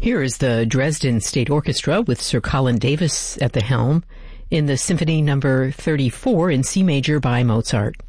Here is the Dresden State Orchestra with Sir Colin Davis at the helm in the Symphony No. 34 in C major by Mozart.